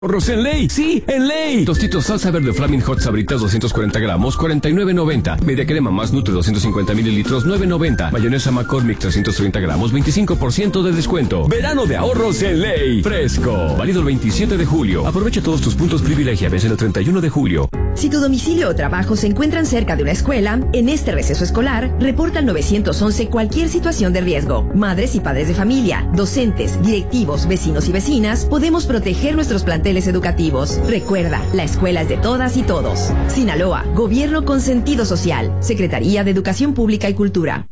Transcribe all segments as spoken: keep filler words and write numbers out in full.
Ahorros en Ley, sí, en Ley. Tostitos salsa verde Flaming Hot Sabritas doscientos cuarenta gramos, cuarenta y nueve noventa. Media crema más Nutri doscientos cincuenta mililitros, nueve noventa. Mayonesa McCormick trescientos treinta gramos, veinticinco por ciento de descuento. Verano de ahorros en Ley. Fresco. Válido el veintisiete de julio. Aprovecha todos tus puntos privilegia. Vence el treinta y uno de julio. Si tu domicilio o trabajo se encuentran cerca de una escuela, en este receso escolar, reporta al nueve once cualquier situación de riesgo. Madres y padres de familia, docentes, directivos, vecinos y vecinas, podemos proteger nuestros planteles educativos. Recuerda, la escuela es de todas y todos. Sinaloa, Gobierno con sentido social. Secretaría de Educación Pública y Cultura.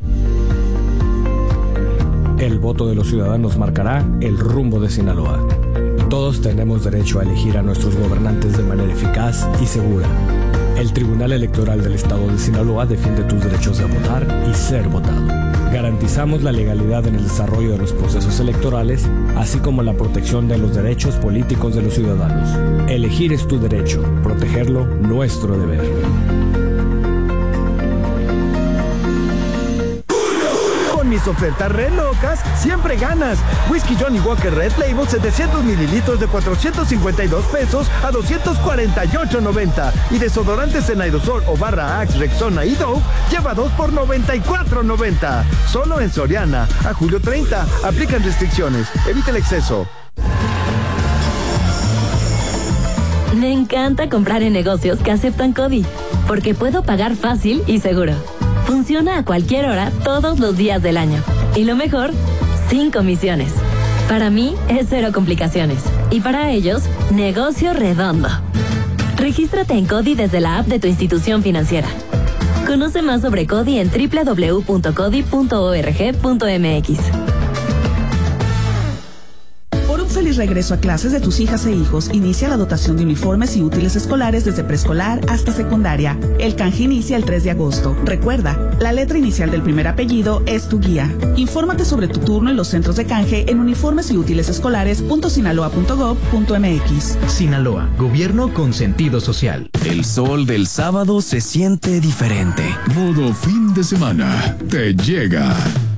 El voto de los ciudadanos marcará el rumbo de Sinaloa. Todos tenemos derecho a elegir a nuestros gobernantes de manera eficaz y segura. El Tribunal Electoral del Estado de Sinaloa defiende tus derechos de votar y ser votado. Garantizamos la legalidad en el desarrollo de los procesos electorales, así como la protección de los derechos políticos de los ciudadanos. Elegir es tu derecho, protegerlo, nuestro deber. Mis ofertas re locas, siempre ganas. Whisky Johnny Walker Red Label setecientos mililitros de cuatrocientos cincuenta y dos pesos a doscientos cuarenta y ocho noventa. Y desodorantes en aerosol o barra Axe, Rexona y Dove lleva dos por noventa y cuatro noventa. Solo en Soriana. A julio treinta. Aplican restricciones. Evita el exceso. Me encanta comprar en negocios que aceptan CODI, porque puedo pagar fácil y seguro. Funciona a cualquier hora, todos los días del año. Y lo mejor, sin comisiones. Para mí, es cero complicaciones. Y para ellos, negocio redondo. Regístrate en CODI desde la app de tu institución financiera. Conoce más sobre CODI en doble u doble u doble u punto codi punto org punto m x. Por un feliz regreso a clases de tus hijas e hijos, inicia la dotación de uniformes y útiles escolares desde preescolar hasta secundaria. El canje inicia el tres de agosto. Recuerda, la letra inicial del primer apellido es tu guía. Infórmate sobre tu turno en los centros de canje en uniformes y útiles escolares punto sinaloa punto gob punto m x. Sinaloa, Gobierno con sentido social. El sol del sábado se siente diferente. Modo fin de semana te llega.